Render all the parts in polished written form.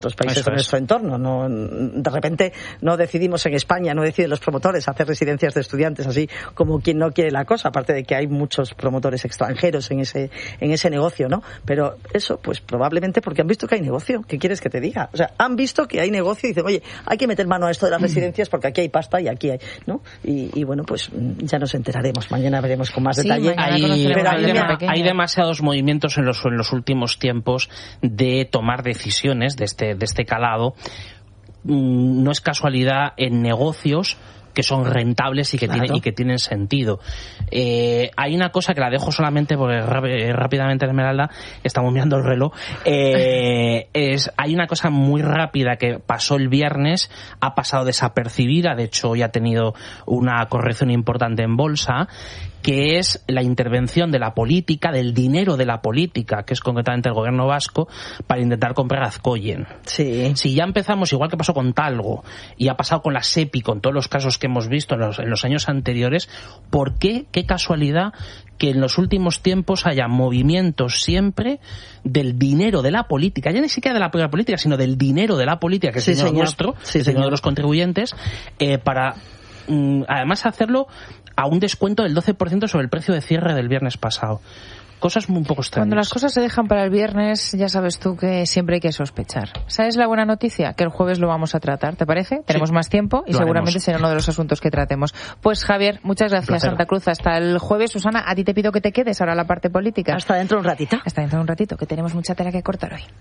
los países de nuestro entorno. No, de repente no decidimos en España, no deciden los promotores hacer residencias de estudiantes así como quien no quiere la cosa, aparte de que hay muchos promotores extranjeros en ese negocio, ¿no? Pero eso, pues probablemente porque han visto que hay negocio. ¿Qué quieres que te diga? O sea, han visto que hay negocio y dicen, oye, hay que meter mano a esto de las residencias porque aquí hay pasta y aquí hay, ¿no? Y bueno, pues ya nos enteraremos. Mañana veremos con más detalle. Hay demasiados movimientos en los últimos tiempos de tomar decisiones de este calado. No es casualidad en negocios que son rentables y que tienen sentido. Hay una cosa que la dejo solamente porque rápidamente, Esmeralda, estamos mirando el reloj. Hay una cosa muy rápida que pasó el viernes, ha pasado desapercibida, de hecho hoy ha tenido una corrección importante en bolsa, que es la intervención de la política, del dinero de la política, que es concretamente el gobierno vasco, para intentar comprar Azcoyen. Sí. Si ya empezamos, igual que pasó con Talgo, y ha pasado con la SEPI, con todos los casos que hemos visto en los años anteriores, ¿por qué? Qué casualidad que en los últimos tiempos haya movimientos siempre del dinero de la política, ya ni siquiera de la propia política, sino del dinero de la política, que es el dinero nuestro, el dinero de los contribuyentes, para además hacerlo a un descuento del 12% sobre el precio de cierre del viernes pasado. Cosas un poco extrañas. Cuando las cosas se dejan para el viernes, ya sabes tú que siempre hay que sospechar. ¿Sabes la buena noticia? Que el jueves lo vamos a tratar, ¿te parece? Tenemos más tiempo y seguramente será uno de los asuntos que tratemos. Pues Javier, muchas gracias, Santa Cruz. Hasta el jueves. Susana, a ti te pido que te quedes ahora la parte política. Hasta dentro de un ratito. Hasta dentro de un ratito, que tenemos mucha tela que cortar hoy.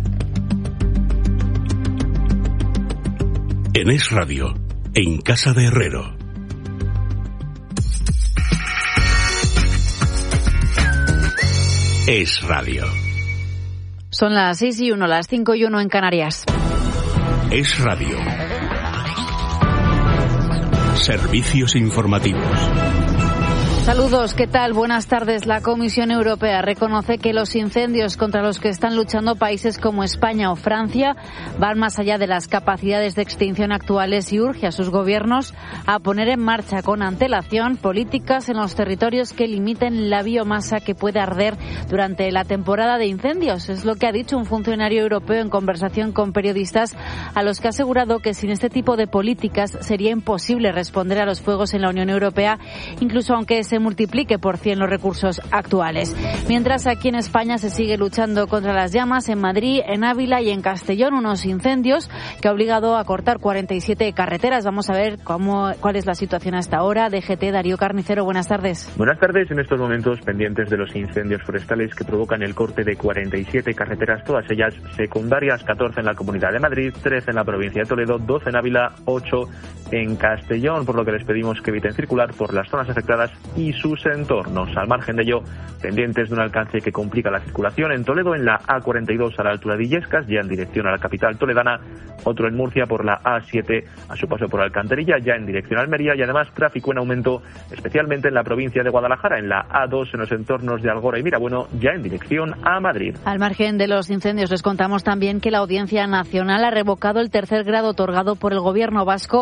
En Es Radio, en Casa de Herrero. Es Radio. Son las 6:01, las 5:01 en Canarias. Es Radio. Servicios informativos. Saludos, ¿qué tal? Buenas tardes. La Comisión Europea reconoce que los incendios contra los que están luchando países como España o Francia van más allá de las capacidades de extinción actuales y urge a sus gobiernos a poner en marcha con antelación políticas en los territorios que limiten la biomasa que puede arder durante la temporada de incendios. Es lo que ha dicho un funcionario europeo en conversación con periodistas, a los que ha asegurado que sin este tipo de políticas sería imposible responder a los fuegos en la Unión Europea, incluso aunque se multiplique por 100 los recursos actuales. Mientras aquí en España se sigue luchando contra las llamas en Madrid, en Ávila y en Castellón, unos incendios que ha obligado a cortar 47 carreteras. Vamos a ver cuál es la situación hasta ahora. DGT, Darío Carnicero, buenas tardes. Buenas tardes. En estos momentos pendientes de los incendios forestales que provocan el corte de 47 carreteras, todas ellas secundarias, 14 en la Comunidad de Madrid, 13 en la provincia de Toledo, 12 en Ávila, 8 en Castellón, por lo que les pedimos que eviten circular por las zonas afectadas y sus entornos. Al margen de ello, pendientes de un alcance que complica la circulación en Toledo, en la A42 a la altura de Illescas, ya en dirección a la capital toledana, otro en Murcia por la A7 a su paso por Alcantarilla, ya en dirección a Almería, y además tráfico en aumento, especialmente en la provincia de Guadalajara, en la A2 en los entornos de Algora y Mirabueno, ya en dirección a Madrid. Al margen de los incendios, les contamos también que la Audiencia Nacional ha revocado el tercer grado otorgado por el gobierno vasco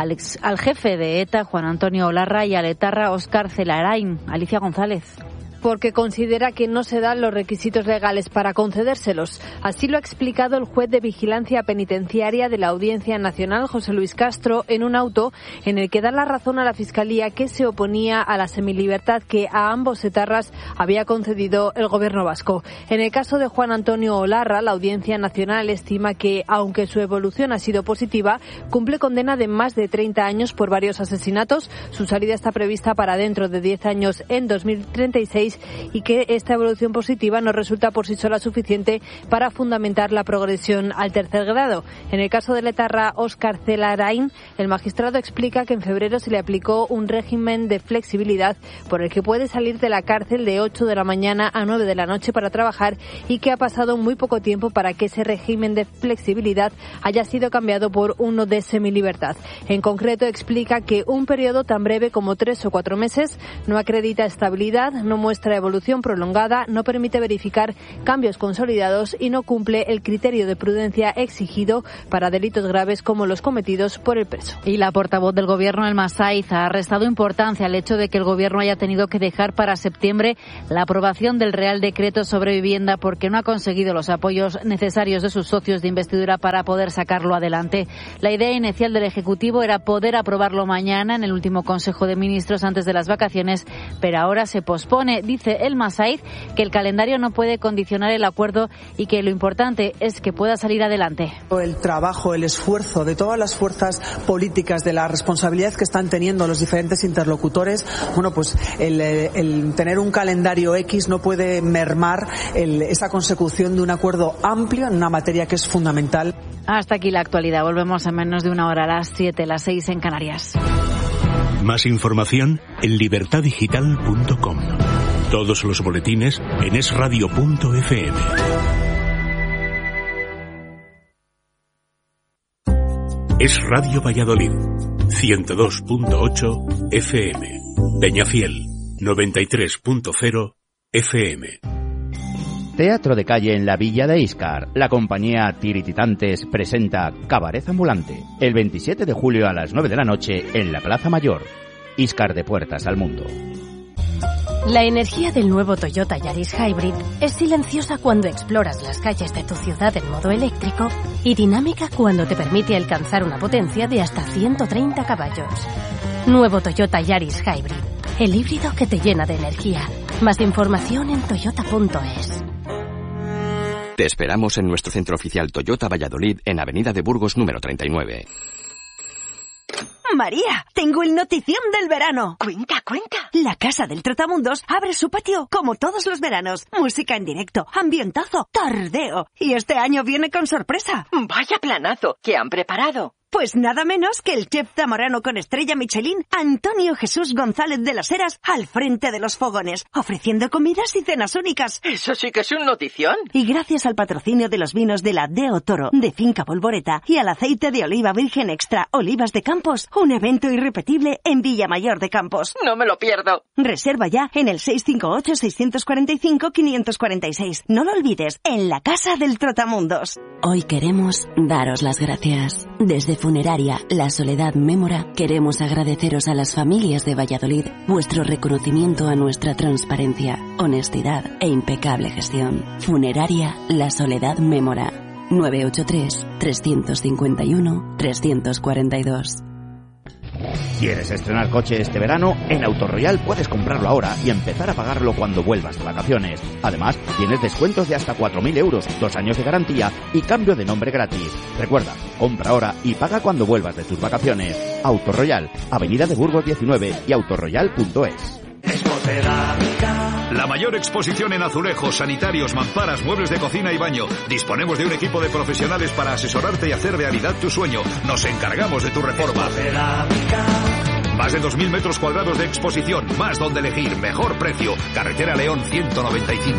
al jefe de ETA, Juan Antonio Olarra, y al etarra Óscar Zelarain. Alicia González. Porque considera que no se dan los requisitos legales para concedérselos. Así lo ha explicado el juez de vigilancia penitenciaria de la Audiencia Nacional, José Luis Castro, en un auto en el que da la razón a la Fiscalía, que se oponía a la semilibertad que a ambos etarras había concedido el gobierno vasco. En el caso de Juan Antonio Olarra, la Audiencia Nacional estima que, aunque su evolución ha sido positiva, cumple condena de más de 30 años por varios asesinatos. Su salida está prevista para dentro de 10 años, en 2036, y que esta evolución positiva no resulta por sí sola suficiente para fundamentar la progresión al tercer grado. En el caso del etarra Óscar Zelarain, el magistrado explica que en febrero se le aplicó un régimen de flexibilidad por el que puede salir de la cárcel de 8 de la mañana a 9 de la noche para trabajar, y que ha pasado muy poco tiempo para que ese régimen de flexibilidad haya sido cambiado por uno de semilibertad. En concreto, explica que un periodo tan breve como 3 o 4 meses no acredita estabilidad, no muestra muestra evolución prolongada, no permite verificar cambios consolidados y no cumple el criterio de prudencia exigido para delitos graves como los cometidos por el preso. Y la portavoz del Gobierno, Elma Saiz, ha restado importancia al hecho de que el Gobierno haya tenido que dejar para septiembre la aprobación del Real Decreto sobre vivienda porque no ha conseguido los apoyos necesarios de sus socios de investidura para poder sacarlo adelante. La idea inicial del Ejecutivo era poder aprobarlo mañana en el último Consejo de Ministros antes de las vacaciones, pero ahora se pospone. Dice Elma Saiz que el calendario no puede condicionar el acuerdo y que lo importante es que pueda salir adelante. El trabajo, el esfuerzo de todas las fuerzas políticas, de la responsabilidad que están teniendo los diferentes interlocutores, pues el tener un calendario X no puede mermar esa consecución de un acuerdo amplio en una materia que es fundamental. Hasta aquí la actualidad. Volvemos en menos de una hora, a las 7, las 6 en Canarias. Más información en libertadigital.com. Todos los boletines en esradio.fm. Es Radio Valladolid, 102.8 FM. Peñafiel, 93.0 FM. Teatro de calle en la Villa de Íscar. La compañía Tirititantes presenta Cabaret Ambulante el 27 de julio a las 9 de la noche en la Plaza Mayor. Íscar de puertas al mundo. La energía del nuevo Toyota Yaris Hybrid es silenciosa cuando exploras las calles de tu ciudad en modo eléctrico y dinámica cuando te permite alcanzar una potencia de hasta 130 caballos. Nuevo Toyota Yaris Hybrid, el híbrido que te llena de energía. Más información en toyota.es. Te esperamos en nuestro centro oficial Toyota Valladolid en Avenida de Burgos número 39. María, tengo el notición del verano. Cuenta. La Casa del Trotamundos abre su patio como todos los veranos. Música en directo, ambientazo, tardeo. Y este año viene con sorpresa. Vaya planazo, ¿qué han preparado? Pues nada menos que el chef zamorano con estrella Michelin, Antonio Jesús González de las Heras, al frente de los fogones, ofreciendo comidas y cenas únicas. Eso sí que es un notición. Y gracias al patrocinio de los vinos de la Deo Toro, de Finca Polvoreta, y al aceite de oliva virgen extra Olivas de Campos, un evento irrepetible en Villamayor de Campos. No me lo pierdo. Reserva ya en el 658-645-546. No lo olvides, en la Casa del Trotamundos. Hoy queremos daros las gracias. Desde Funeraria La Soledad Mémora queremos agradeceros a las familias de Valladolid vuestro reconocimiento a nuestra transparencia, honestidad e impecable gestión. Funeraria La Soledad Mémora, 983-351-342. ¿Quieres estrenar coche este verano? En Autorroyal puedes comprarlo ahora y empezar a pagarlo cuando vuelvas de vacaciones. Además, tienes descuentos de hasta 4.000 euros, 2 años de garantía y cambio de nombre gratis. Recuerda, compra ahora y paga cuando vuelvas de tus vacaciones. Autorroyal, Avenida de Burgos 19 y autorroyal.es. La mayor exposición en azulejos, sanitarios, mamparas, muebles de cocina y baño. Disponemos de un equipo de profesionales para asesorarte y hacer realidad tu sueño. Nos encargamos de tu reforma. Más de 2.000 metros cuadrados de exposición, más donde elegir, mejor precio. Carretera León 195.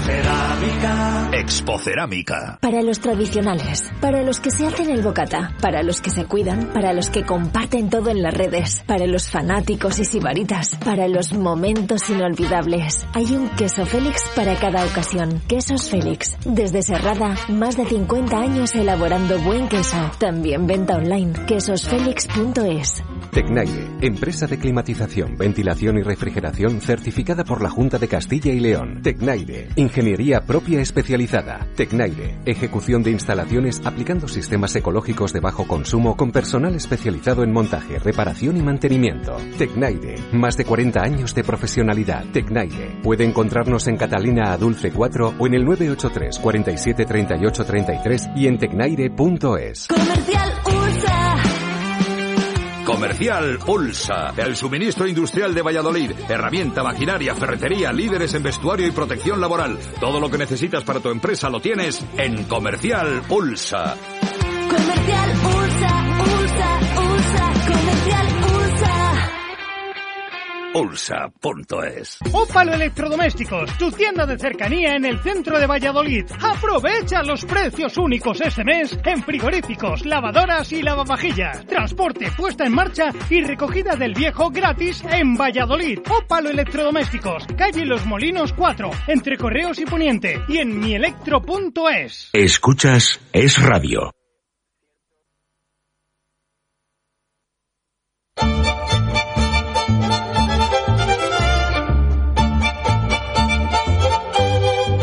Expocerámica. Para los tradicionales, para los que se hacen el bocata, para los que se cuidan, para los que comparten todo en las redes, para los fanáticos y sibaritas, para los momentos inolvidables. Hay un queso Félix para cada ocasión. Quesos Félix. Desde Serrada, más de 50 años elaborando buen queso. También venta online. quesosfelix.es. Tecnaire, empresa de climatización, ventilación y refrigeración certificada por la Junta de Castilla y León. Tecnaire, ingeniería propia especializada. Tecnaire, ejecución de instalaciones aplicando sistemas ecológicos de bajo consumo con personal especializado en montaje, reparación y mantenimiento. Tecnaire, más de 40 años de profesionalidad. Tecnaire, puede encontrarnos en Catalina Adulce 4 o en el 983 47 38 33 y en tecnaire.es. Comercial USA. Comercial Ulsa, el suministro industrial de Valladolid, herramienta, maquinaria, ferretería, líderes en vestuario y protección laboral. Todo lo que necesitas para tu empresa lo tienes en Comercial Ulsa. Comercial Ulsa, Ulsa, Ulsa, Comercial Ulsa. Ulsa.es. Ópalo Electrodomésticos, tu tienda de cercanía en el centro de Valladolid. Aprovecha los precios únicos este mes en frigoríficos, lavadoras y lavavajillas. Transporte, puesta en marcha y recogida del viejo gratis en Valladolid. Ópalo Electrodomésticos, calle Los Molinos 4, entre Correos y Poniente, y en mielectro.es. Escuchas Es Radio.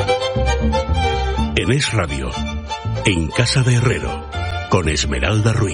En Es Radio, en Casa de Herrero, con Esmeralda Ruiz.